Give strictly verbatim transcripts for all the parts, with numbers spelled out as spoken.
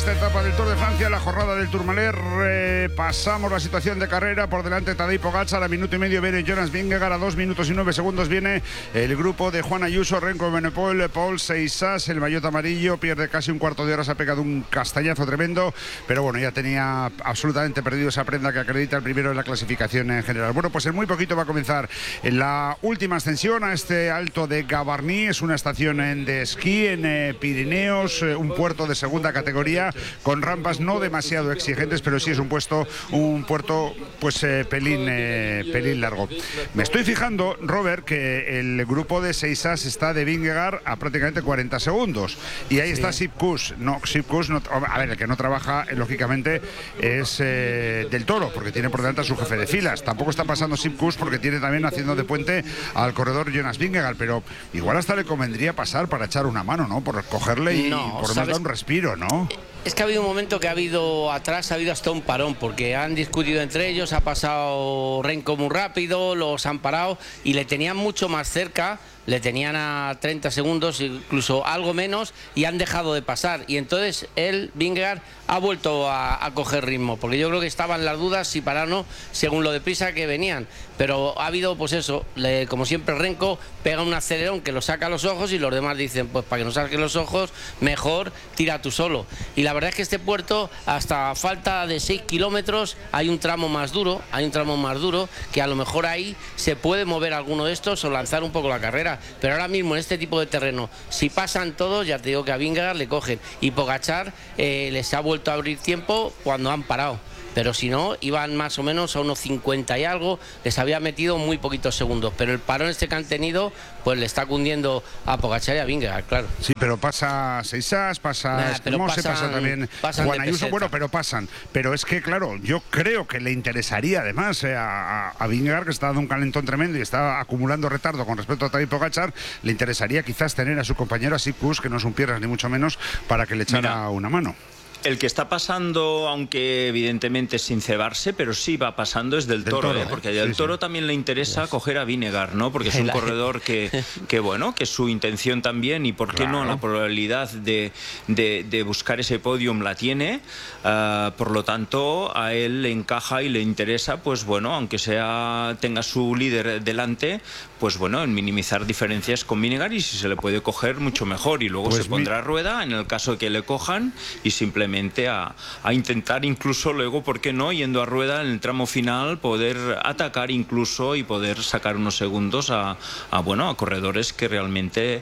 esta etapa del Tour de Francia, la jornada del Tourmalet. Eh, pasamos la situación de carrera. Por delante Tadej Pogačar, a minuto y medio viene Jonas Vingegaard, a dos minutos y nueve segundos viene el grupo de Juan Ayuso, Remco Evenepoel, Paul Seixas, el maillot amarillo. Pierde casi un cuarto de hora, se ha pegado un castañazo tremendo, pero bueno, ya tenía absolutamente perdido esa prenda que acredita el primero en la clasificación en general. Bueno, pues en muy poquito va a comenzar la última ascensión a este alto de Gavarnie. Es una estación de esquí en eh, Pirineos, eh, un puerto de segunda categoría con rampas no demasiado exigentes, pero sí es un puesto, un puerto pues eh, pelín, eh, pelín largo. Me estoy fijando, Robert, que el grupo de Seixas está de Vingegaard a prácticamente cuarenta segundos y ahí sí está Sepp Kuss. No, Sepp Kuss no, a ver, el que no trabaja lógicamente es eh, Del Toro, porque tiene por delante a su jefe de filas. Tampoco está pasando Sepp Kuss porque tiene también haciendo de puente al corredor Jonas Vingegaard, pero igual hasta le convendría pasar para echar una mano, ¿no? Por cogerle y no, por dar un respiro, ¿no? Es que ha habido un momento que ha habido atrás, ha habido hasta un parón, porque han discutido entre ellos, ha pasado Remco muy rápido, los han parado y le tenían mucho más cerca, le tenían a treinta segundos, incluso algo menos, y han dejado de pasar. Y entonces él, Vingegaard, ha vuelto a, a coger ritmo, porque yo creo que estaban las dudas si parar o no, según lo deprisa que venían. Pero ha habido, pues eso, le, como siempre Remco pega un acelerón que lo saca a los ojos y los demás dicen, pues para que no saquen los ojos, mejor tira tú solo. Y la verdad es que este puerto, hasta falta de seis kilómetros, hay un tramo más duro, hay un tramo más duro, que a lo mejor ahí se puede mover alguno de estos o lanzar un poco la carrera. Pero ahora mismo en este tipo de terreno, si pasan todos, ya te digo que a Vingegaard le cogen. Y Pogačar eh, les ha vuelto a abrir tiempo cuando han parado. Pero si no, iban más o menos a unos cincuenta y algo, les había metido muy poquitos segundos. Pero el parón este que han tenido, pues le está cundiendo a Pogačar y a Vingegaard, claro. Sí, pero pasa Seixas, pasa Esquemose, pasa también Juan Ayuso, bueno, pero pasan. Pero es que, claro, yo creo que le interesaría además eh, a, a Vingegaard, que está dando un calentón tremendo y está acumulando retardo con respecto a Tadej Pogačar, le interesaría quizás tener a su compañero, a Sepp Kuss, que no es un piernas ni mucho menos, para que le echara Mira. una mano. El que está pasando, aunque evidentemente sin cebarse, pero sí va pasando, es Del Toro, del toro ¿eh? Porque a Del Toro sí, sí. también le interesa yes. coger a Vingegaard, ¿no? Porque es un corredor que, que bueno, que su intención también, y por qué claro. no, la probabilidad de, de, de buscar ese podium la tiene, uh, por lo tanto a él le encaja y le interesa, pues bueno, aunque sea tenga su líder delante, pues bueno, en minimizar diferencias con Vingegaard, y si se le puede coger, mucho mejor, y luego pues se pondrá mi... rueda en el caso de que le cojan y simplemente A, a intentar incluso luego, ¿por qué no?, yendo a rueda en el tramo final, poder atacar incluso y poder sacar unos segundos a, a bueno, a corredores que realmente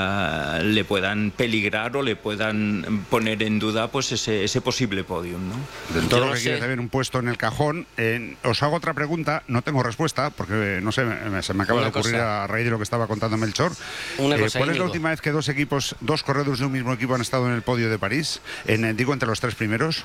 uh, le puedan peligrar o le puedan poner en duda pues ese, ese posible podium, ¿no? Del Toro no que sé. quiere tener un puesto en el cajón. Eh, os hago otra pregunta, no tengo respuesta, porque no sé, me, se me acaba Una de ocurrir cosa. a raíz de lo que estaba contando Melchor. Una eh, cosa, ¿Cuál Íñigo. es la última vez que dos equipos, dos corredores de un mismo equipo han estado en el podio de París? En, digo, entre los tres primeros.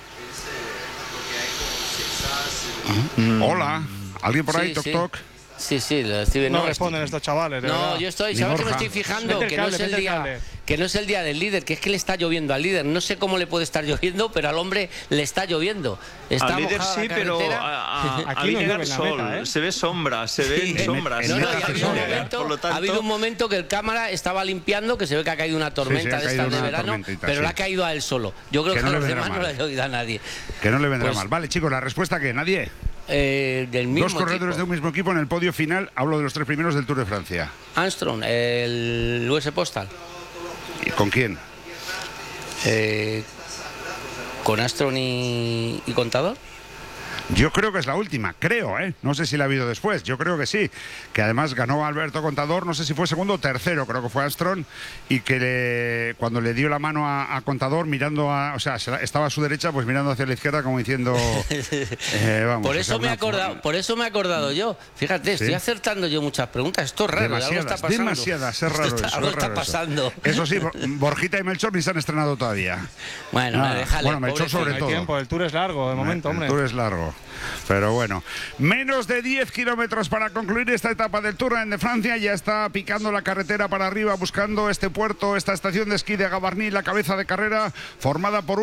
Mm. Hola, ¿alguien por ahí? Sí, toc, sí. toc. Sí, sí, lo estoy viendo. No responden estos chavales. De no, verdad. yo estoy, ¿sabes qué me estoy fijando? Que no, es el día, que no es el día del líder, que es que le está lloviendo al líder. No sé cómo le puede estar lloviendo, pero al hombre le está lloviendo. Está al líder sí, pero a, a, aquí no llueve sol, meta, ¿eh? Se ve sombra, se ven sí. sombras. No, no, ha, habido un momento, Por lo tanto... ha habido un momento que el cámara estaba limpiando, que se ve que ha caído una tormenta sí, sí, de estas de verano, pero sí. le ha caído a él solo. Yo creo que, que no a los demás mal. no le ha llovido a nadie. Que no le vendrá pues, mal. Vale, chicos, la respuesta que nadie. Eh, del mismo Dos corredores equipo. de un mismo equipo en el podio final. Hablo de los tres primeros del Tour de Francia. Armstrong, el U S Postal. ¿Y con quién? Eh, ¿Con Armstrong y, y Contador? Yo creo que es la última, creo, ¿eh? No sé si la ha habido después, yo creo que sí. Que además ganó Alberto Contador, no sé si fue segundo o tercero, creo que fue Armstrong, y que le, cuando le dio la mano a, a Contador, mirando a, o sea, estaba a su derecha, pues mirando hacia la izquierda, como diciendo... eh, vamos, por, eso me he acordado, por eso me he acordado yo. Fíjate, ¿sí? Estoy acertando yo muchas preguntas. Esto es raro, demasiadas, algo está pasando. Demasiadas, es raro está, eso. Algo es raro está pasando. Eso. eso sí, Borjita y Melchor ni se han estrenado todavía. Bueno, ah, déjale. Bueno, Melchor sobre no todo. Hay tiempo, el Tour es largo, de momento, el, hombre. El Tour es largo. Pero bueno, menos de diez kilómetros para concluir esta etapa del Tour de Francia. Ya está picando la carretera para arriba, buscando este puerto, esta estación de esquí de Gavarnie, la cabeza de carrera, formada por un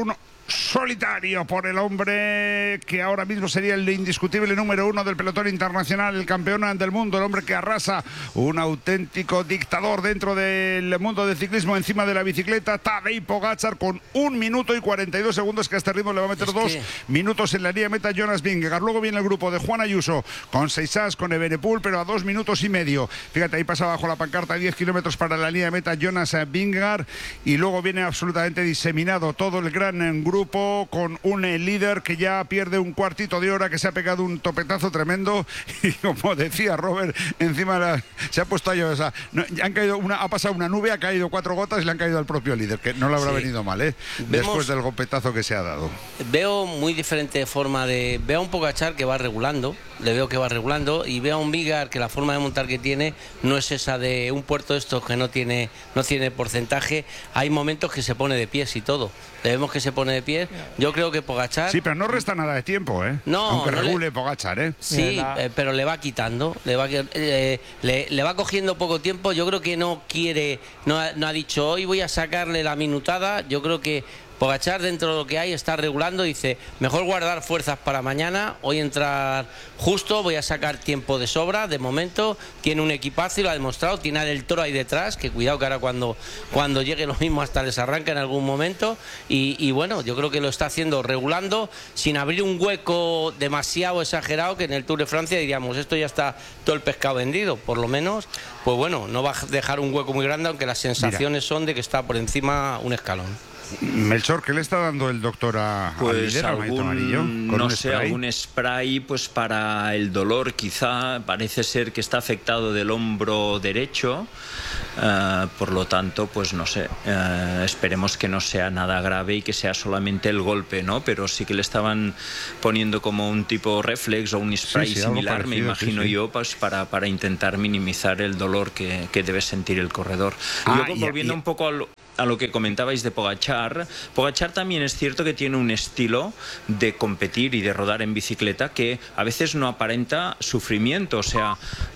solitario por el hombre que ahora mismo sería el indiscutible número uno del pelotón internacional, el campeón del mundo, el hombre que arrasa, un auténtico dictador dentro del mundo del ciclismo encima de la bicicleta, Tadej Pogačar, con un minuto y cuarenta y dos segundos, que a este ritmo le va a meter es dos que... minutos en la línea de meta Jonas Vingegaard. Luego viene el grupo de Juan Ayuso con Seixas, con Evenepoel, pero a dos minutos y medio. Fíjate, ahí pasa bajo la pancarta diez kilómetros para la línea de meta Jonas Vingegaard, y luego viene absolutamente diseminado todo el gran grupo con un líder que ya pierde un cuartito de hora, que se ha pegado un topetazo tremendo y, como decía Robert, encima la, se ha puesto ahí, o sea, no, han caído una, ha pasado una nube, ha caído cuatro gotas y le han caído al propio líder, que no le habrá sí. venido mal, ¿eh? Vemos, después del golpetazo que se ha dado. Veo muy diferente forma de... Veo a un Pogačar que va regulando, le veo que va regulando, y veo a un Vingegaard que la forma de montar que tiene no es esa de un puerto de estos que no tiene, no tiene porcentaje. Hay momentos que se pone de pies y todo. Le vemos que se pone de pies. Yo creo que Pogačar... Sí, pero no resta nada de tiempo, ¿eh? No, aunque no regule le... Pogačar, ¿eh? Sí, eh, pero le va quitando, le va, eh, le, le va cogiendo poco tiempo. Yo creo que no quiere, no ha, no ha dicho hoy voy a sacarle la minutada. Yo creo que Pogačar, dentro de lo que hay, está regulando, dice, mejor guardar fuerzas para mañana, hoy entrar justo, voy a sacar tiempo de sobra, de momento, tiene un equipazo y lo ha demostrado, tiene a Del Toro ahí detrás, que cuidado que ahora cuando, cuando llegue lo mismo hasta les arranca en algún momento, y, y bueno, yo creo que lo está haciendo regulando, sin abrir un hueco demasiado exagerado, que en el Tour de Francia diríamos, esto ya está todo el pescado vendido, por lo menos, pues bueno, no va a dejar un hueco muy grande, aunque las sensaciones Mira. son de que está por encima un escalón. Melchor, ¿qué le está dando el doctor a, pues al líder, algún, amarillo? no sé, spray? algún spray pues para el dolor, quizá. Parece ser que está afectado del hombro derecho, uh, por lo tanto, pues no sé, uh, esperemos que no sea nada grave y que sea solamente el golpe, ¿no? Pero sí que le estaban poniendo como un tipo reflex o un spray sí, sí, similar, parecido, me imagino sí, sí. yo, pues para, para intentar minimizar el dolor que, que debe sentir el corredor. Ah, y luego, y, volviendo y... un poco a lo, a lo que comentabais de Pogačar, Pogačar también es cierto que tiene un estilo de competir y de rodar en bicicleta que a veces no aparenta sufrimiento, o sea,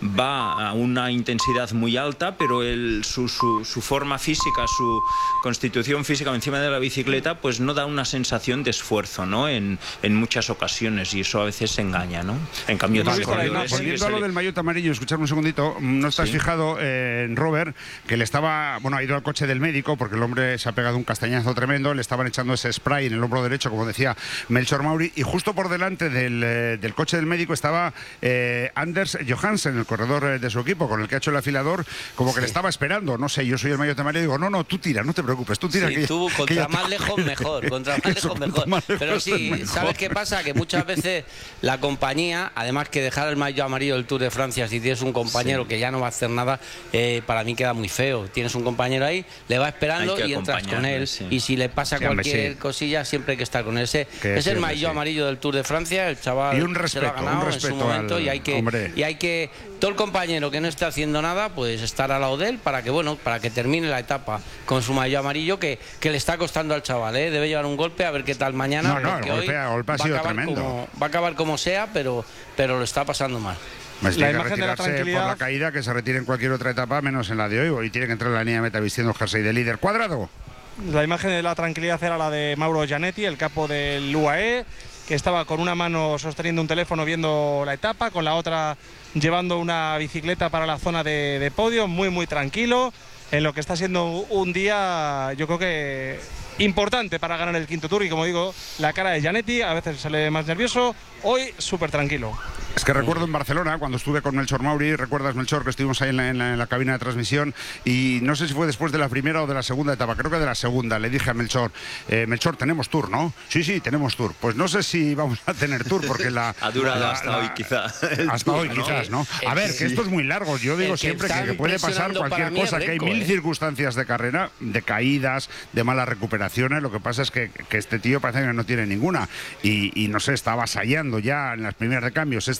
va a una intensidad muy alta, pero el, su, su, su forma física, su constitución física encima de la bicicleta, pues no da una sensación de esfuerzo, ¿no? En, en muchas ocasiones, y eso a veces engaña, ¿no? En cambio, vale, corredores, volviendo a lo del maillot amarillo, escuchadme un segundito, ¿no estás sí. fijado en eh, Robert, que le estaba, bueno, ha ido al coche del médico porque el hombre se ha pegado un castañazo tremendo, le estaban echando ese spray en el hombro derecho, como decía Melchor Mauri, y justo por delante del, eh, del coche del médico estaba eh, Anders Johansen, el corredor eh, de su equipo, con el que ha hecho el afilador, como que sí. le estaba esperando. No sé, yo soy el maillot amarillo y digo, no, no, tú tira, no te preocupes, tú tira. Sí, que, tú, contra que más lejos mejor, contra más lejos mejor. Más lejos Pero sí, mejor. ¿sabes qué pasa? Que muchas veces la compañía, además que dejar el maillot amarillo del Tour de Francia, si tienes un compañero sí. que ya no va a hacer nada, eh, para mí queda muy feo. Tienes un compañero ahí, le va esperando y entras con él, sí. y si le pasa sí, cualquier sí. cosilla, siempre hay que estar con él. Ese, es el maillot sí. amarillo del Tour de Francia, el chaval y un respeto, se lo ha ganado un respeto en su momento, al... y hay que Hombre. y hay que todo el compañero que no esté haciendo nada, pues estar al lado de él para que bueno, para que termine la etapa con su maillot amarillo, que, que le está costando al chaval, ¿eh? Debe llevar un golpe, a ver qué tal mañana. No, no, el golpe, el golpe ha sido tremendo. Como, va a acabar como sea, pero, pero lo está pasando mal. Pues la imagen de la tranquilidad por la caída, que se retire en cualquier otra etapa, menos en la de hoy, y tiene que entrar en la línea de meta vistiendo el jersey de líder. Cuadrado. La imagen de la tranquilidad era la de Mauro Gianetti, el capo del U A E, que estaba con una mano sosteniendo un teléfono viendo la etapa, con la otra llevando una bicicleta para la zona de, de podio, muy muy tranquilo, en lo que está siendo un día, yo creo que importante para ganar el quinto Tour, y como digo, la cara de Gianetti a veces sale más nervioso, hoy súper tranquilo. Es que recuerdo en Barcelona, cuando estuve con Melchor Mauri, recuerdas, Melchor, que estuvimos ahí en la, en, la, en la cabina de transmisión, y no sé si fue después de la primera o de la segunda etapa, creo que de la segunda, le dije a Melchor, eh, Melchor, tenemos Tour, ¿no? Sí, sí, tenemos Tour. Pues no sé si vamos a tener Tour, porque la... ha durado la, hasta la, hoy, quizá. Hasta tour, hoy, ¿no? quizás, ¿no? A ver, que sí. esto es muy largo, yo digo que siempre que, que puede pasar cualquier cosa, que hay mil eh. circunstancias de carrera, de caídas, de malas recuperaciones, lo que pasa es que, que este tío parece que no tiene ninguna, y, y no sé, está avasallando ya en las primeras de cambios, esta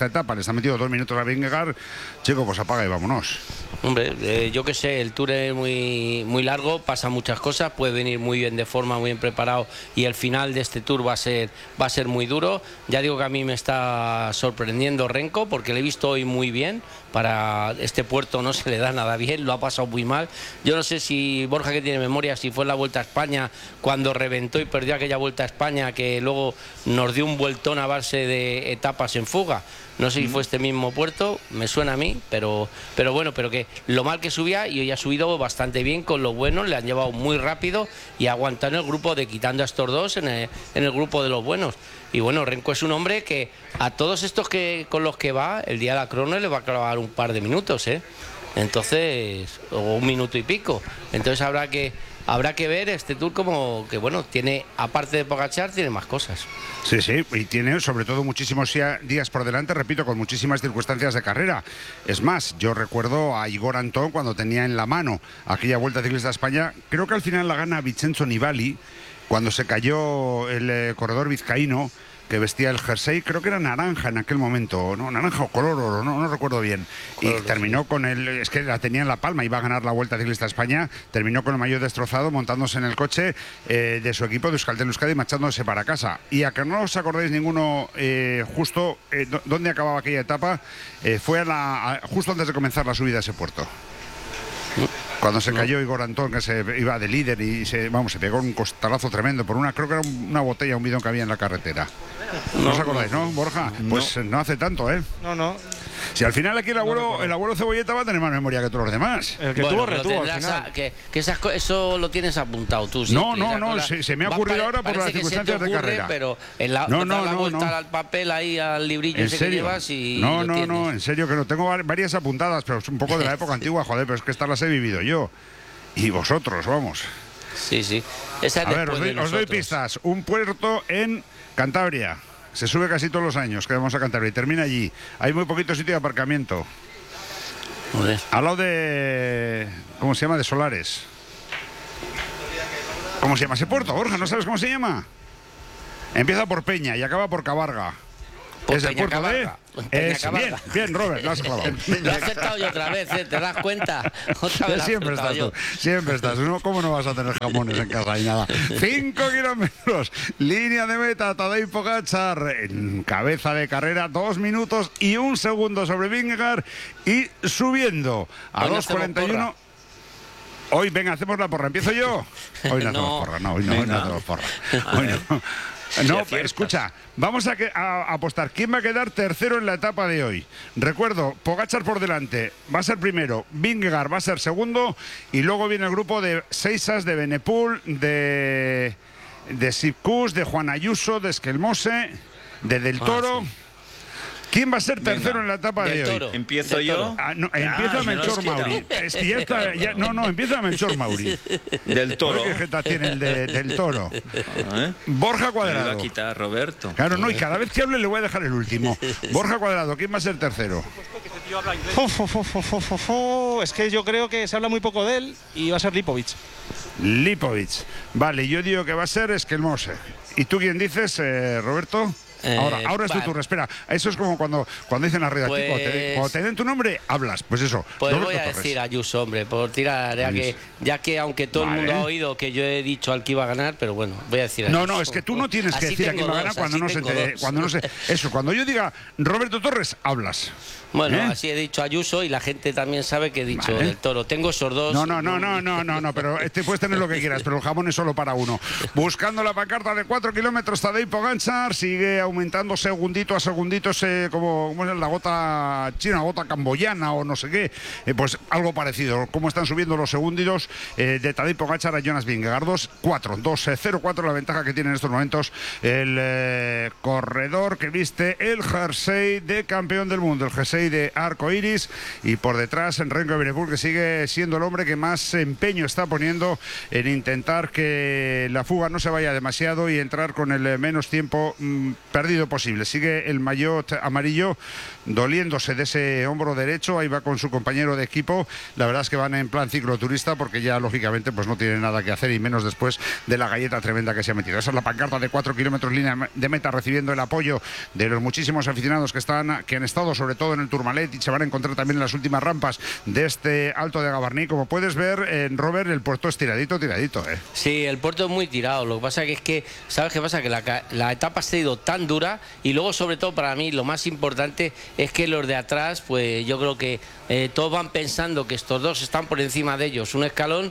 esta etapa, les ha metido dos minutos a Vingegaard, chico, pues apaga y vámonos. Hombre, eh, yo qué sé, el Tour es muy, muy largo, pasa muchas cosas, puede venir muy bien de forma, muy bien preparado, y el final de este Tour va a ser, va a ser muy duro. Ya digo que a mí me está sorprendiendo Renko, porque le he visto hoy muy bien. Para este puerto no se le da nada bien, lo ha pasado muy mal. Yo no sé si Borja, que tiene memoria, si fue en la Vuelta a España cuando reventó y perdió aquella Vuelta a España, que luego nos dio un vueltón a base de etapas en fuga. No sé si fue este mismo puerto, me suena a mí, pero, pero bueno, pero que lo mal que subía, y hoy ha subido bastante bien con lo bueno, le han llevado muy rápido y ha aguantado en el grupo de, quitando a estos dos, en el, en el grupo de los buenos. Y bueno, Renko es un hombre que a todos estos que con los que va, el día de la crono le va a clavar un par de minutos, ¿eh? Entonces, o un minuto y pico. Entonces habrá que habrá que ver este Tour como que, bueno, tiene, aparte de Pogačar, tiene más cosas. Sí, sí, y tiene sobre todo muchísimos días por delante, repito, con muchísimas circunstancias de carrera. Es más, yo recuerdo a Igor Antón cuando tenía en la mano aquella Vuelta Ciclista a España, creo que al final la gana Vincenzo Nibali, cuando se cayó el eh, corredor vizcaíno, que vestía el jersey, creo que era naranja en aquel momento, no, naranja o color oro, no, no recuerdo bien. Y color, terminó sí. con el, es que la tenía en la palma, iba a ganar la Vuelta Ciclista a España, terminó con el maillot destrozado, montándose en el coche eh, de su equipo de Euskaltel Euskadi y marchándose para casa. Y a que no os acordáis ninguno, eh, justo eh, dónde acababa aquella etapa, eh, fue a la, a, justo antes de comenzar la subida a ese puerto. Cuando se cayó Igor Antón, que se iba de líder y se, vamos, se pegó un costalazo tremendo por una, creo que era una botella, un bidón que había en la carretera. ¿No, no os acordáis, no, Borja? Pues no. no hace tanto, ¿eh? No, no. Si al final aquí el abuelo, no el abuelo Cebolleta va a tener más memoria que todos los demás. El que bueno, tuvo retuvo al final. A, que, que esas, eso lo tienes apuntado tú. ¿Sí? No, no, no, se, se me ha ocurrido va, ahora por las circunstancias ocurre, de carrera. Pero en la, no, no, la no, vuelta no. al papel ahí, al librillo ese que llevas y No, lo no, tienes. no, en serio que no. Tengo varias apuntadas, pero es un poco de la época antigua, joder, pero es que estas las he vivido yo. Y vosotros, vamos. Sí, sí. Esa es a ver, os doy, de os doy pistas. Un puerto en Cantabria. Se sube casi todos los años que vamos a Cantabria y termina allí. Hay muy poquito sitio de aparcamiento. Joder. Al lado de... ¿Cómo se llama? De Solares. ¿Cómo se llama ese puerto, Borja? ¿No sabes cómo se llama? Empieza por Peña y acaba por Cabarga. Por es el puerto de... Es, bien, bien, Robert, lo has clavado. Lo he aceptado yo otra vez, ¿eh? ¿Te das cuenta? Otra vez siempre estás yo. tú, siempre estás. ¿No? ¿Cómo no vas a tener jamones en casa y nada? Cinco kilómetros, línea de meta, Tadej Pogačar en cabeza de carrera, dos minutos y un segundo sobre Vingegaard y subiendo a dos cuarenta y uno. Hoy, venga, hacemos la porra. ¿Empiezo yo? Hoy no, no. hacemos porra, no, hoy no, hoy no hacemos porra. Hoy no. No, sí, escucha, vamos a, que, a, a apostar. ¿Quién va a quedar tercero en la etapa de hoy? Recuerdo, Pogačar por delante, va a ser primero, Vingegaard va a ser segundo y luego viene el grupo de Seisas, de Benepul, de, de Sipkus, de Juan Ayuso, de Esquelmose, de Del Toro. Ah, sí. ¿Quién va a ser tercero Venga, en la etapa de hoy? ¿Empiezo yo? Ah, no, empieza ah, Melchor Mauri. Es que ya está, ya, no, no, empieza Melchor Mauri. Del Toro. ¿Qué jeta tiene el de, del Toro? ¿Eh? Borja Cuadrado. Me va a quitar Roberto. Claro, no, y cada vez que hable le voy a dejar el último. Borja Cuadrado, ¿quién va a ser tercero? Es que yo creo que se habla muy poco de él y va a ser Lipovic. Lipovic. Vale, yo digo que va a ser Esquelmose. ¿Y tú quién dices, eh, Roberto? Ahora, Eh, ahora es tu vale. turno, espera. Eso es como cuando, cuando dicen la red Pues- cuando, te, cuando te den tu nombre, hablas. Pues eso. Pues Roberto voy a Torres. decir a Ayuso, hombre, por tirar, ya que, ya que aunque todo Vale. el mundo ha oído que yo he dicho al que iba a ganar, pero bueno, voy a decir a No, Ayuso. no, es que tú no tienes que Así decir a tengo quién va a ganar dos, cuando así no se tengo te, dos. cuando no se eso, cuando yo diga Roberto Torres, hablas. Bueno, ¿Eh? así he dicho Ayuso y la gente también sabe que he dicho Vale. Del Toro. Tengo esos dos. No, no, no, no, no, no, no, pero este puedes tener lo que quieras, pero el jamón es solo para uno. Buscando la pancarta de cuatro kilómetros, Tadej Pogačar sigue aumentando segundito a segundito, ese, como, como es la gota china, gota camboyana o no sé qué, eh, pues algo parecido. Cómo están subiendo los segundos eh, de Tadej Pogačar a Jonas Vingegaard. dos cuatro, dos cero cuatro la ventaja que tiene en estos momentos el eh, corredor que viste el jersey de campeón del mundo, el jersey de arco iris, y por detrás en Renko Evenepoel, que sigue siendo el hombre que más empeño está poniendo en intentar que la fuga no se vaya demasiado y entrar con el menos tiempo mmm, perdido posible. Sigue el maillot amarillo doliéndose de ese hombro derecho, ahí va con su compañero de equipo. La verdad es que van en plan cicloturista porque ya lógicamente pues no tiene nada que hacer, y menos después de la galleta tremenda que se ha metido. Esa es la pancarta de cuatro kilómetros línea de meta, recibiendo el apoyo de los muchísimos aficionados que están, que han estado sobre todo en el Tourmalet y se van a encontrar también en las últimas rampas de este Alto de Gavarní. Como puedes ver, en Robert, el puerto es tiradito, tiradito, ¿eh? Sí, el puerto es muy tirado. Lo que pasa que es que, ¿sabes qué pasa? Que la, la etapa ha sido tan dura, y luego sobre todo para mí lo más importante es que los de atrás, pues yo creo que eh, todos van pensando que estos dos están por encima de ellos un escalón,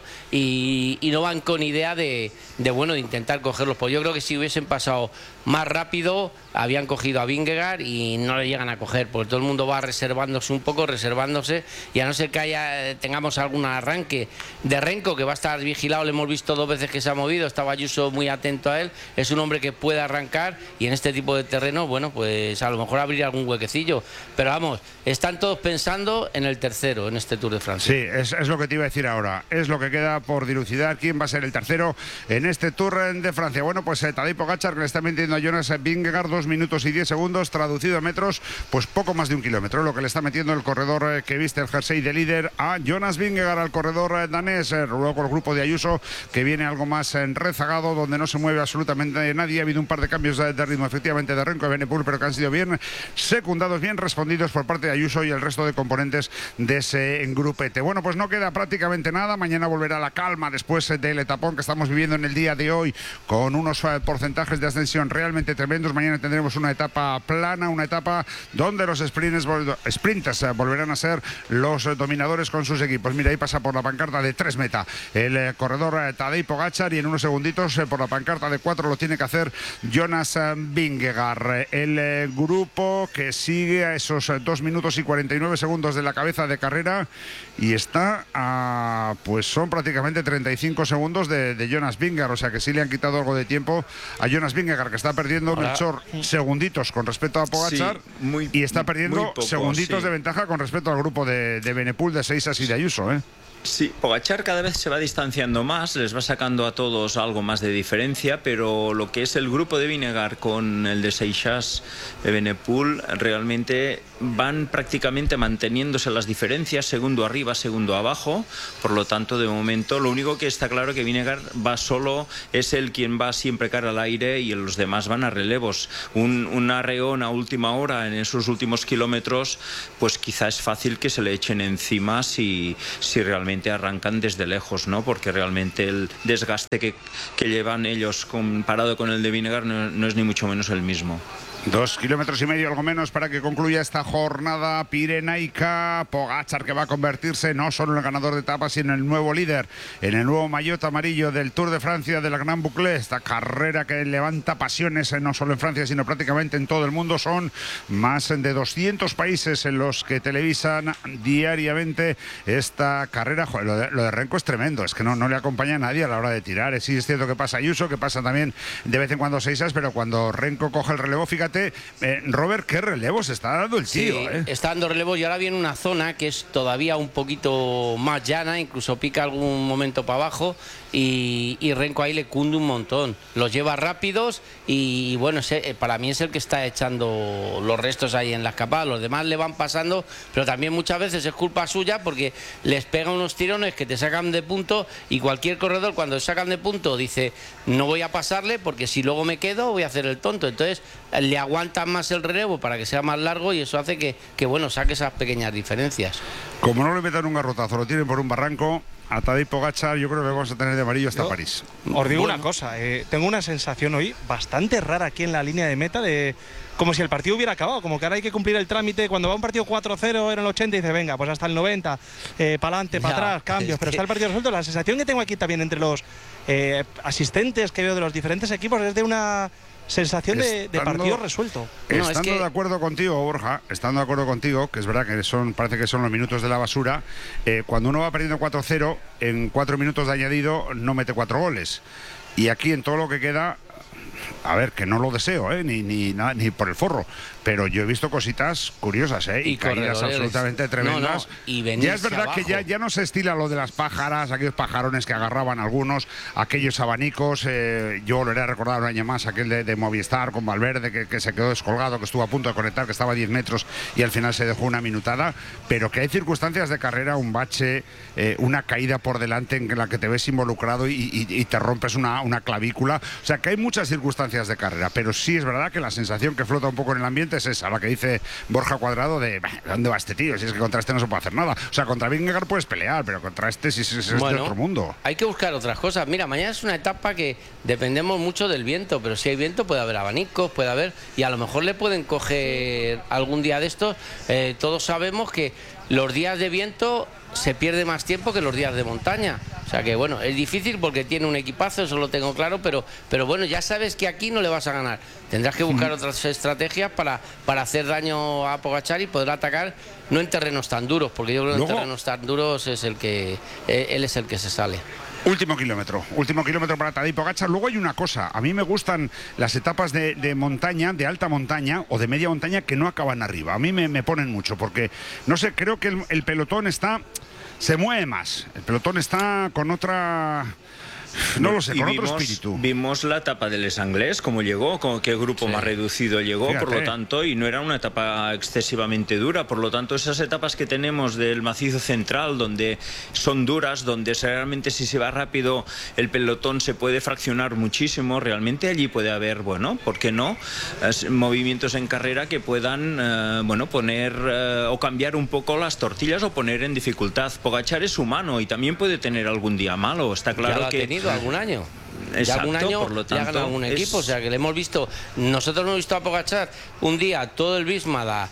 y, y no van con idea de, de, bueno, de intentar cogerlos. Pues yo creo que si hubiesen pasado más rápido, habían cogido a Vingegaard y no le llegan a coger, porque todo el mundo va reservándose un poco, reservándose, y a no ser que haya, tengamos algún arranque de Renko, que va a estar vigilado, le hemos visto dos veces que se ha movido, estaba Ayuso muy atento a él, es un hombre que puede arrancar, y en este tipo de terreno, bueno, pues a lo mejor abrir algún huequecillo, pero vamos, están todos pensando en el tercero, en este Tour de Francia. Sí, es, es lo que te iba a decir ahora, es lo que queda por dilucidar, quién va a ser el tercero en este Tour de Francia. Bueno, pues eh, Tadej Pogačar, que le está metiendo a Jonas Vingegaard dos minutos y diez segundos, traducido a metros, pues poco más de un kilómetro, lo que le está metiendo el corredor eh, que viste el jersey de líder a Jonas Vingegaard, al corredor eh, danés, eh, luego el grupo de Ayuso, que viene algo más eh, rezagado, donde no se mueve absolutamente nadie. Ha habido un par de cambios de, de ritmo, efectivamente, de Renko y Evenepoel, pero que han sido bien secundados, bien respondidos por parte de Ayuso y el resto de componentes de ese grupete. Bueno, pues no queda prácticamente nada. Mañana volverá la calma después eh, del etapón que estamos viviendo en el día de hoy, con unos eh, porcentajes de ascensión realmente tremendos. Mañana tendremos una etapa plana, una etapa donde los sprinters, sprinters eh, volverán a ser los eh, dominadores con sus equipos. Mira, ahí pasa por la pancarta de tres meta el eh, corredor eh, Tadej Pogačar, y en unos segunditos eh, por la pancarta de cuatro lo tiene que hacer Jonas eh, Vingegaard. El eh, grupo que sigue a esos eh, dos minutos y cuarenta y nueve segundos de la cabeza de carrera, y está a, pues son prácticamente treinta y cinco segundos de, de Jonas Vingegaard, o sea que sí le han quitado algo de tiempo a Jonas Vingegaard, que está perdiendo Melchor segunditos con respecto a Pogačar, sí, muy, y está perdiendo poco, segunditos sí. de ventaja con respecto al grupo de, de Evenepoel, de Seixas y de Ayuso, ¿eh? Sí, Pogačar cada vez se va distanciando más, les va sacando a todos algo más de diferencia, pero lo que es el grupo de Vingegaard con el de Seixas, Evenepoel, realmente van prácticamente manteniéndose las diferencias, segundo arriba, segundo abajo. Por lo tanto, de momento, lo único que está claro que Vingegaard va solo, es él quien va siempre cara al aire, y los demás van a relevos. Un, un arreón a última hora en esos últimos kilómetros, pues quizá es fácil que se le echen encima si, si realmente arrancan desde lejos, ¿no? Porque realmente el desgaste que, que llevan ellos comparado con el de Vingegaard no, no es ni mucho menos el mismo. Dos kilómetros y medio, algo menos, para que concluya esta jornada pirenaica. Pogačar, que va a convertirse no solo en el ganador de etapas, sino en el nuevo líder, en el nuevo maillot amarillo del Tour de Francia, de la Gran Boucle. Esta carrera que levanta pasiones no solo en Francia, sino prácticamente en todo el mundo. Son más de doscientos países en los que televisan diariamente esta carrera. Joder, lo de, lo de Renko es tremendo, es que no, no le acompaña a nadie a la hora de tirar. Sí, es cierto que pasa Ayuso, que pasa también de vez en cuando Seixas, pero cuando Renko coge el relevo, fíjate, Eh, Robert, qué relevos está dando el tío. Sí, eh. está dando relevos, y ahora viene una zona que es todavía un poquito más llana, incluso pica algún momento para abajo, y, y Renko ahí le cunde un montón. Los lleva rápidos y, bueno, ese, para mí es el que está echando los restos ahí en la escapada. Los demás le van pasando, pero también muchas veces es culpa suya, porque les pega unos tirones que te sacan de punto, y cualquier corredor cuando sacan de punto dice, no voy a pasarle porque si luego me quedo voy a hacer el tonto. Entonces le aguantan más el relevo para que sea más largo, y eso hace que, que bueno, saque esas pequeñas diferencias. Como no le metan un garrotazo, lo tienen por un barranco, a Tadej Pogačar yo creo que vamos a tener de amarillo hasta Yo, París. Os digo bueno. una cosa, eh, tengo una sensación hoy bastante rara aquí en la línea de meta, de como si el partido hubiera acabado, como que ahora hay que cumplir el trámite. Cuando va un partido cuatro cero en el ochenta y dice, venga, pues hasta el noventa, eh, para adelante, para atrás, cambios, pero está el partido resuelto. La sensación que tengo aquí también entre los eh, asistentes que veo de los diferentes equipos es de una sensación de, de partido resuelto. Estando no, es que... de acuerdo contigo, Borja, estando de acuerdo contigo, que es verdad que son, parece que son los minutos de la basura, eh, cuando uno va perdiendo cuatro cero, en cuatro minutos de añadido no mete cuatro goles. Y aquí en todo lo que queda, a ver, que no lo deseo, ¿eh? ni, ni, nada, ni por el forro, pero yo he visto cositas curiosas, ¿eh? y, y caídas absolutamente tremendas. No, no, y ya es verdad abajo. que ya, ya no se estila lo de las pájaras, aquellos pajarones que agarraban algunos, aquellos abanicos. Eh, yo volveré a recordar un año más aquel de, de Movistar con Valverde que, que se quedó descolgado, que estuvo a punto de conectar, que estaba a diez metros y al final se dejó una minutada, pero que hay circunstancias de carrera, un bache, eh, una caída por delante en la que te ves involucrado y, y, y te rompes una, una clavícula. O sea que hay muchas circunstancias de carrera, pero sí es verdad que la sensación que flota un poco en el ambiente es esa, la que dice Borja Cuadrado de ¿dónde va este tío? Si es que contra este no se puede hacer nada. O sea, contra Vingegaard puedes pelear, pero contra este sí, sí, sí, es bueno, de otro mundo. Hay que buscar otras cosas. Mira, mañana es una etapa que dependemos mucho del viento, pero si hay viento puede haber abanicos, puede haber, y a lo mejor le pueden coger algún día de estos. Eh, todos sabemos que los días de viento se pierde más tiempo que los días de montaña. O sea que bueno, es difícil porque tiene un equipazo, eso lo tengo claro, pero, pero bueno, ya sabes que aquí no le vas a ganar. Tendrás que buscar otras estrategias para, para hacer daño a Pogačar y poder atacar, no en terrenos tan duros, porque yo creo que Luego... en terrenos tan duros es el que eh, él es el que se sale. Último kilómetro, último kilómetro para Tadej Pogačar. Luego hay una cosa, a mí me gustan las etapas de, de montaña, de alta montaña o de media montaña que no acaban arriba. A mí me, me ponen mucho porque, no sé, creo que el, el pelotón está, se mueve más. El pelotón está con otra... No lo sé, con vimos, otro espíritu. Vimos la etapa del Les Anglés, cómo llegó, con qué grupo sí. más reducido llegó, Fíjate. por lo tanto, y no era una etapa excesivamente dura, por lo tanto, esas etapas que tenemos del macizo central, donde son duras, donde realmente si se va rápido el pelotón se puede fraccionar muchísimo, realmente allí puede haber, bueno, ¿por qué no? Es, movimientos en carrera que puedan, eh, bueno, poner eh, o cambiar un poco las tortillas o poner en dificultad. Pogačar es humano y también puede tener algún día malo, está claro que... algún año. Exacto, ya algún año por lo tanto, le ha ganado algún equipo, es... o sea que le hemos visto, nosotros hemos visto a Pogačar un día todo el Bismada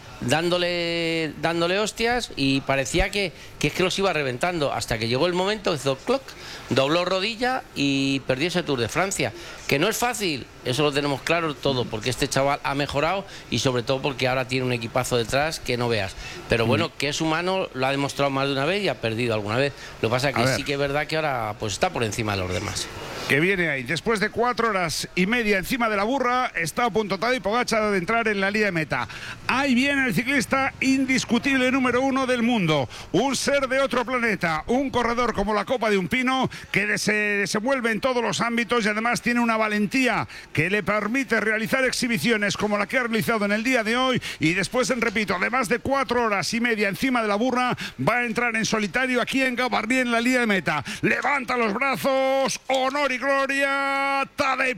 dándole dándole hostias y parecía que, que es que los iba reventando, hasta que llegó el momento, hizo cloc, dobló rodilla y perdió ese Tour de Francia, que no es fácil, eso lo tenemos claro todo, porque este chaval ha mejorado y sobre todo porque ahora tiene un equipazo detrás que no veas, pero bueno, que es humano, lo ha demostrado más de una vez y ha perdido alguna vez. Lo que pasa es que sí que es verdad que ahora pues está por encima de los demás. Que viene ahí, después de cuatro horas y media encima de la burra, está a punto Tadej Pogačar de entrar en la línea de meta. Ahí viene el ciclista indiscutible número uno del mundo, un ser de otro planeta, un corredor como la copa de un pino que se desenvuelve en todos los ámbitos y además tiene una valentía que le permite realizar exhibiciones como la que ha realizado en el día de hoy y después, repito, además de cuatro horas y media encima de la burra, va a entrar en solitario aquí en Gavarnie en la línea de meta. Levanta los brazos, honor y gloria, Tadej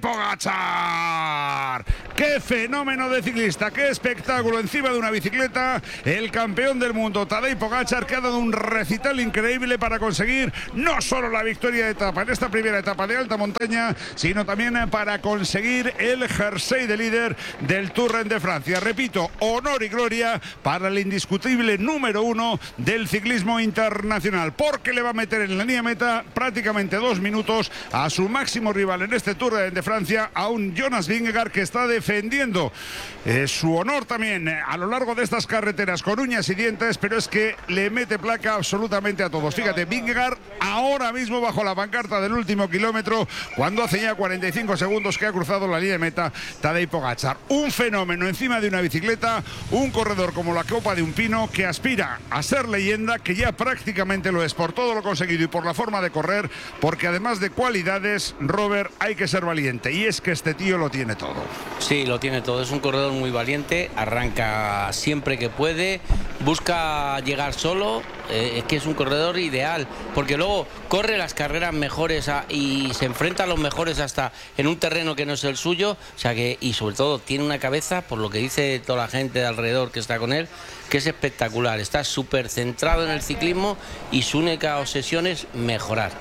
Pogačar. ¡Qué fenómeno de ciclista! ¡Qué espectáculo encima de una bicicleta! El campeón del mundo, Tadej Pogačar, que ha dado un recital increíble para conseguir no solo la victoria de etapa en esta primera etapa de alta montaña, sino también para conseguir el jersey de líder del Tour de Francia. Repito, honor y gloria para el indiscutible número uno del ciclismo internacional, porque le va a meter en la línea meta prácticamente dos minutos a su máximo rival en este Tour de Francia, a un Jonas Vingegaard que está defendiendo eh, su honor también eh, a lo largo de estas carreteras con uñas y dientes, pero es que le mete placa absolutamente a todos. Fíjate, Vingegaard ahora mismo bajo la pancarta del último kilómetro, cuando hace ya cuarenta y cinco segundos que ha cruzado la línea de meta Tadej Pogačar. Un fenómeno encima de una bicicleta, un corredor como la copa de un pino que aspira a ser leyenda, que ya prácticamente lo es por todo lo conseguido y por la forma de correr, porque además de cualidades, Robert, hay que ser valiente, y es que este tío lo tiene todo. Sí, lo tiene todo, es un corredor muy valiente, arranca siempre que puede, busca llegar solo, eh, es que es un corredor ideal, porque luego corre las carreras mejores a, y se enfrenta a los mejores hasta en un terreno que no es el suyo, o sea que, y sobre todo tiene una cabeza, por lo que dice toda la gente de alrededor que está con él, que es espectacular, está súper centrado en el ciclismo y su única obsesión es mejorar.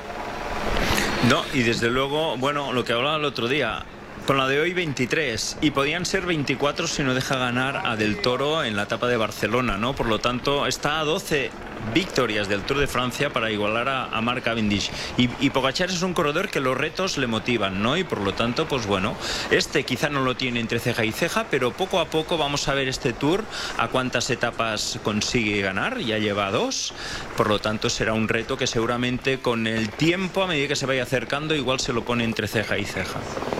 No, y desde luego, bueno, lo que hablaba el otro día, con la de hoy veintitrés, y podían ser veinticuatro si no deja ganar a Del Toro en la etapa de Barcelona, ¿no? Por lo tanto, está a doce victorias del Tour de Francia para igualar a, a Mark Cavendish. Y, y Pogačar es un corredor que los retos le motivan, ¿no? Y por lo tanto, pues bueno, este quizá no lo tiene entre ceja y ceja, pero poco a poco vamos a ver este Tour a cuántas etapas consigue ganar. Ya lleva dos, por lo tanto será un reto que seguramente con el tiempo, a medida que se vaya acercando, igual se lo pone entre ceja y ceja.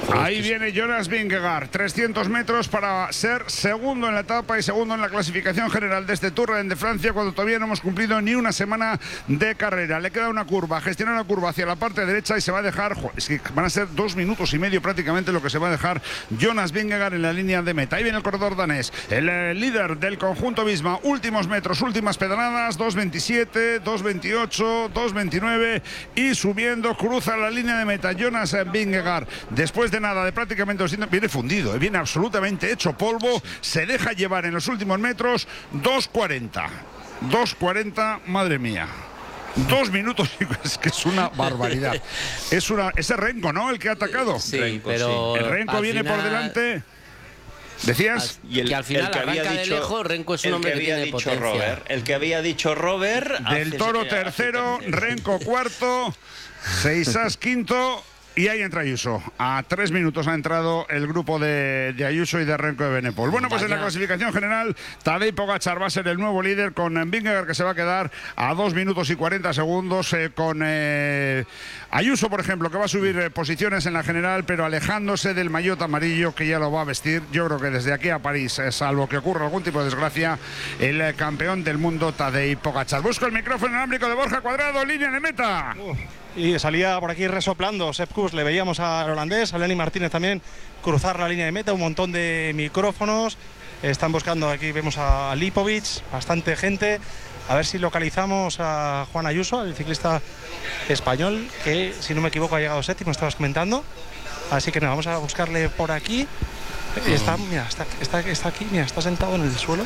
Ahí viene Jonas Vingegaard, trescientos metros para ser segundo en la etapa y segundo en la clasificación general de este Tour de Francia, cuando todavía no hemos cumplido ni una semana de carrera. Le queda una curva, gestionar la curva hacia la parte derecha y se va a dejar, es que van a ser dos minutos y medio prácticamente lo que se va a dejar Jonas Vingegaard en la línea de meta. Ahí viene el corredor danés, el eh, líder del conjunto Visma, últimos metros, últimas pedaladas, dos veintisiete, dos veintiocho, dos veintinueve y subiendo, cruza la línea de meta Jonas Vingegaard. Después de nada, de prácticamente doscientos, viene fundido, viene absolutamente hecho polvo, se deja llevar en los últimos metros, dos cuarenta, dos cuarenta, madre mía. Dos minutos, es que es una barbaridad. Es una, ese Renko, ¿no? El que ha atacado. Sí, Renko, pero sí. El Renko viene final... por delante. ¿Decías? Y el, que al final el que arranca había dicho, de lejos, Renko es un hombre que, que tiene potencia. Robert, el que había dicho Robert. Del Toro tercero, Renko cuarto, Seisas quinto. Y ahí entra Ayuso. A tres minutos ha entrado el grupo de, de Ayuso y de Renko de Benepol. Bueno, pues en la clasificación general, Tadej Pogačar va a ser el nuevo líder, con Vingegaard, que se va a quedar a dos minutos y cuarenta segundos, eh, con eh, Ayuso, por ejemplo, que va a subir eh, posiciones en la general, pero alejándose del maillot amarillo, que ya lo va a vestir. Yo creo que desde aquí a París, eh, salvo que ocurra algún tipo de desgracia, el eh, campeón del mundo, Tadej Pogačar. Busco el micrófono inalámbrico de Borja Cuadrado, línea de meta. Uh. Y salía por aquí resoplando Sepp Kuss, le veíamos al holandés, a Lenny Martínez también cruzar la línea de meta, un montón de micrófonos, están buscando, aquí vemos a Lipovic, bastante gente, a ver si localizamos a Juan Ayuso, el ciclista español, que si no me equivoco ha llegado séptimo, estabas comentando, así que nada, vamos a buscarle por aquí, está, mira, está, está, está aquí, mira, está sentado en el suelo,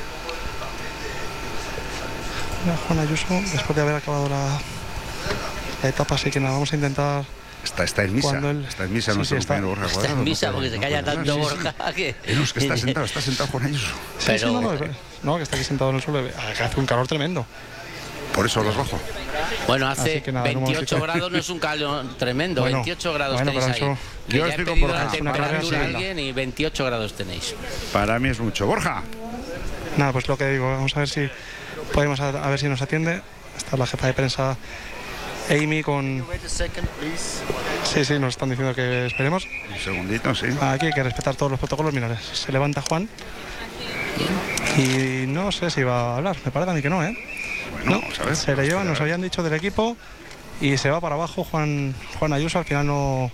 mira, Juan Ayuso, después de haber acabado la... la etapa, así que nada, vamos a intentar. Está, está en misa, él... está en misa sí, nuestro sí, compañero Borja Cuadrado. Está en misa porque se calla tanto sí, Borja. Sí. Que... No, es que está sentado, está sentado Juan Ayuso. Sí, Pero... sí, no, no, no, que está aquí sentado en el suelo, que hace un calor tremendo. Por eso los bajo. Bueno, hace nada, veintiocho grados, no es un calor tremendo, bueno, veintiocho grados bueno, tenéis eso... ahí. Yo ya estoy he pedido con la temperatura a alguien y veintiocho grados tenéis. Para mí es mucho. Borja. Nada, pues lo que digo, vamos a ver si podemos, a, a ver si nos atiende. Está la jefa de prensa Amy con... Sí, sí, nos están diciendo que esperemos. Un segundito, sí. Aquí hay que respetar todos los protocolos. Mira, se levanta Juan. Y no sé si va a hablar. Me parece a mí que no, ¿eh? Bueno, no, ¿sabes? Se le llevan, nos habían dicho del equipo. Y se va para abajo Juan, Juan Ayuso. Al final no...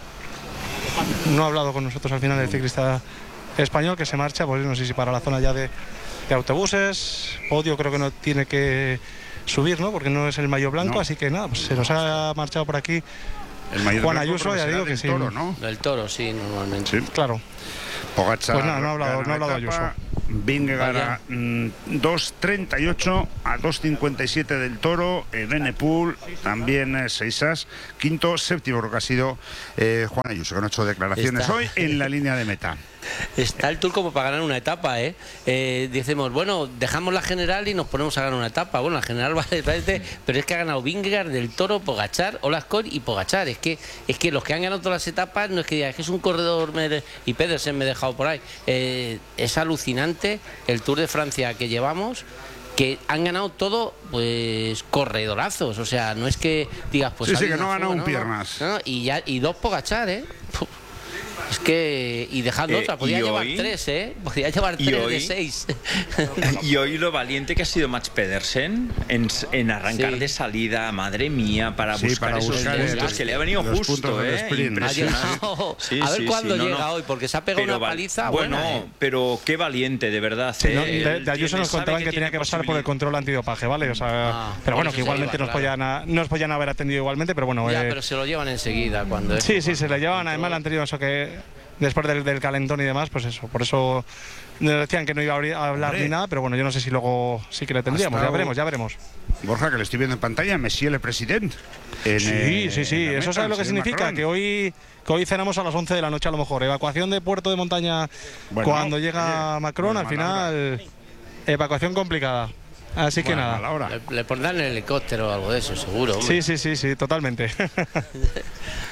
No ha hablado con nosotros al final el ciclista español, que se marcha, pues no sé si para la zona ya de, de autobuses. Podio creo que no tiene que... subir, ¿no? Porque no es el maillot blanco, no. Así que nada, pues se nos ha marchado por aquí el Juan Ayuso, ya digo que sí. Toro, ¿no? Del Toro, sí, normalmente. Sí. Claro. Pogačar, pues nada, no ha hablado, no ha hablado Ayuso. Vingegaard a mm, dos treinta y ocho a dos cincuenta y siete del Toro, eh, Benepul, también eh, Seisas, quinto, séptimo, creo que ha sido eh, Juan Ayuso, que ha hecho declaraciones Está. hoy en la línea de meta. Está el Tour como para ganar una etapa, ¿eh? eh Decimos, bueno, dejamos la general y nos ponemos a ganar una etapa. Bueno, la general vale, vale, pero es que ha ganado Vingegaard, del Toro, Pogačar, Olascoy y Pogačar. Es que, es que los que han ganado todas las etapas, no es que diga, es que es un corredor, me, y Pedersen me he dejado por ahí. Eh, es alucinante el Tour de Francia que llevamos, que han ganado todo, pues, corredorazos. O sea, no es que digas, pues... Sí, sí, que no han ganado un piernas. No, no, y, ya, y dos Pogačar, ¿eh? Puf. Es que, y dejando eh, otra, podía llevar hoy, tres, ¿eh? Podía llevar tres hoy, de seis. Y hoy lo valiente que ha sido Mats Pedersen en, en arrancar sí. de salida, madre mía, para sí, buscar para esos buscar puntos, el, que le ha venido justo, ¿eh? Impresionante. Sí, a ver sí, cuándo sí, llega no, no. hoy, porque se ha pegado pero, una paliza bueno, buena, ¿eh? Pero qué valiente, de verdad. Sí, no, de, de Ayuso nos contaban que, que tenía que pasar por el control antidopaje, ¿vale? O sea, ah, pero bueno, que igualmente nos podían nos podían haber atendido igualmente, pero bueno. Ya, pero se lo llevan enseguida cuando Sí, sí, se le llevan, además le han tenido eso que... Después del, del calentón y demás, pues eso, por eso nos decían que no iba a hablar Hombre. ni nada, pero bueno, yo no sé si luego sí que le tendríamos, ya veremos, ya veremos. Borja, que le estoy viendo en pantalla, Monsieur le President. En, sí, eh, sí, sí, eso sabe lo que significa, Macron. que hoy que hoy cenamos a las once de la noche a lo mejor, evacuación de puerto de montaña bueno, cuando llega oye, Macron, al final, evacuación complicada. Así bueno, que nada. Le, le pondrán el helicóptero o algo de eso, seguro. Hombre. Sí, sí, sí, sí, totalmente.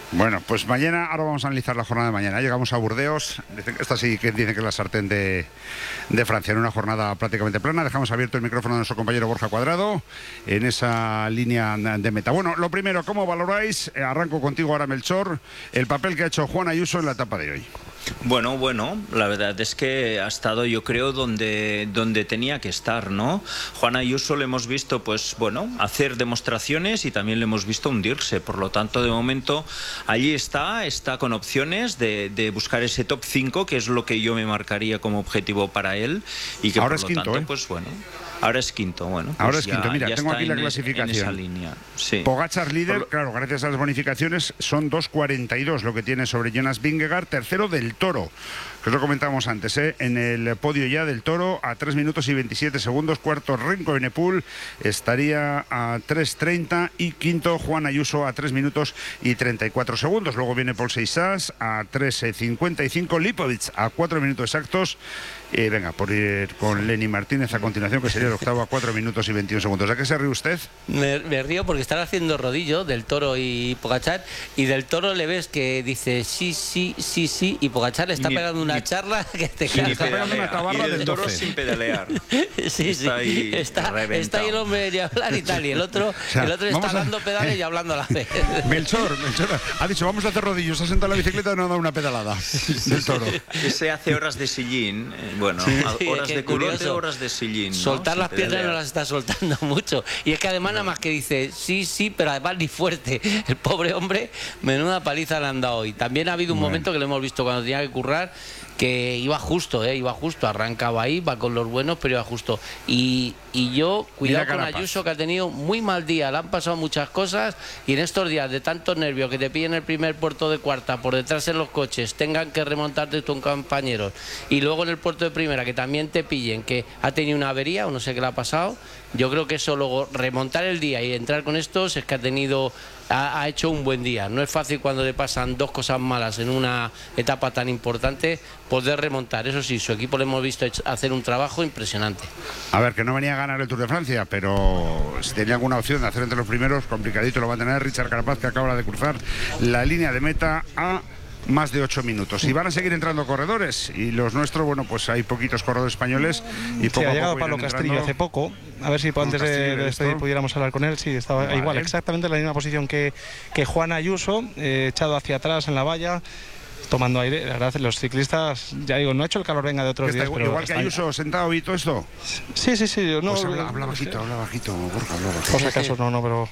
Bueno, pues mañana, ahora vamos a analizar la jornada de mañana. Llegamos a Burdeos, esta sí que dicen que es la sartén de, de Francia, en una jornada prácticamente plana. Dejamos abierto el micrófono de nuestro compañero Borja Cuadrado en esa línea de meta. Bueno, lo primero, ¿cómo valoráis? Arranco contigo ahora, Melchor, el papel que ha hecho Juan Ayuso en la etapa de hoy. Bueno, bueno, la verdad es que ha estado, yo creo, donde, donde tenía que estar, ¿no? Juan Ayuso le hemos visto, pues, bueno, hacer demostraciones y también le hemos visto hundirse. Por lo tanto, de momento, allí está, está con opciones de, de buscar ese top cinco, que es lo que yo me marcaría como objetivo para él. Y que, ahora por es lo quinto, tanto, ¿eh? Pues, bueno... Ahora es quinto, bueno. Pues ahora es ya, quinto, mira, tengo aquí la en clasificación. En esa línea, sí. Pogačar líder, Por... claro, gracias a las bonificaciones son dos cuarenta y dos lo que tiene sobre Jonas Vingegaard, tercero del Toro, que os lo comentábamos antes, ¿eh? En el podio ya del Toro a tres minutos y veintisiete segundos, cuarto Remco Evenepoel estaría a tres treinta y quinto Juan Ayuso a tres minutos y treinta y cuatro segundos. Luego viene Paul Seixas a tres cincuenta y cinco, Lipovic a cuatro minutos exactos. Y venga, por ir con Lenny Martínez a continuación, que sería el octavo a cuatro minutos y veintiún segundos. ¿A qué se ríe usted? Me, me río porque están haciendo rodillo del Toro y Pogačar, y del Toro le ves que dice sí, sí, sí, sí, y Pogačar le está ni, pegando una ni, charla que te cagas. Está pegando una tabarra y del del Toro doce. Sin pedalear. Sí, sí, está ahí, está, está ahí el hombre de hablar y tal, y el otro, o sea, el otro está a... dando pedales y hablando a la vez. Melchor, Melchor ha dicho, vamos a hacer rodillos, ha sentado en la bicicleta y no ha dado una pedalada del Toro. Ese hace horas de sillín, eh, bueno, sí, sí. Horas de culote, horas de sillín, ¿no? Soltar Sin las piernas pedalear. no las está soltando mucho. Y es que además no. Nada más que dice sí, sí, pero además ni fuerte. El pobre hombre, menuda paliza le han dado hoy. También ha habido un bueno. momento que lo hemos visto cuando tenía que currar, que iba justo, ¿eh? iba justo, arrancaba ahí, va con los buenos, pero iba justo. Y, y yo, cuidado con Ayuso, que ha tenido muy mal día, le han pasado muchas cosas, y en estos días de tantos nervios, que te pillen el primer puerto de cuarta, por detrás en los coches, tengan que remontarte tus compañeros, y luego en el puerto de primera, que también te pillen, que ha tenido una avería, o no sé qué le ha pasado. Yo creo que eso luego, remontar el día y entrar con estos, es que ha tenido... Ha, ha hecho un buen día. No es fácil cuando le pasan dos cosas malas en una etapa tan importante poder remontar. Eso sí, su equipo le hemos visto hacer un trabajo impresionante. A ver, que no venía a ganar el Tour de Francia, pero si tenía alguna opción de hacer entre los primeros, complicadito lo va a tener Richard Carapaz, que acaba de cruzar la línea de meta a más de ocho minutos. Y van a seguir entrando corredores, y los nuestros, bueno, pues hay poquitos corredores españoles y poco sí, ha llegado a poco Pablo Castrillo entrando. Hace poco, a ver si antes de, de despedir pudiéramos hablar con él. Sí, estaba vale. igual, exactamente en la misma posición que, que Juan Ayuso, eh, echado hacia atrás en la valla, tomando aire. La verdad, los ciclistas, ya digo, no ha hecho el calor venga de otros días, igual, pero igual que Ayuso sentado y todo esto. Sí, sí, sí. No, pues habla, habla bajito, habla bajito, Borja, habla bajito. Por si acaso no, no, pero...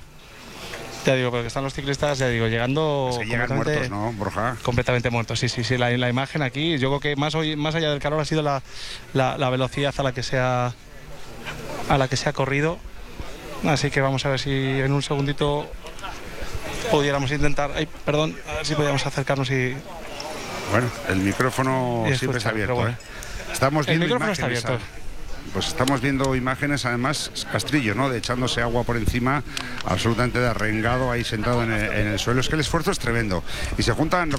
Ya digo, porque están los ciclistas, ya digo, llegando pues llegan muertos, ¿no, Borja? Completamente muertos, sí, sí, sí. La, la imagen aquí, yo creo que más, hoy, más allá del calor ha sido la, la, la velocidad a la que se ha a la que se ha corrido. Así que vamos a ver si en un segundito pudiéramos intentar, ay, perdón, a ver si podíamos acercarnos y... Bueno, el micrófono y siempre está abierto, bueno. ¿eh? Estamos viendo el micrófono imágenes, está abierto. Pues estamos viendo imágenes, además, Castrillo, ¿no? De echándose agua por encima, absolutamente de arrengado ahí sentado en el, en el suelo. Es que el esfuerzo es tremendo. Y se juntan...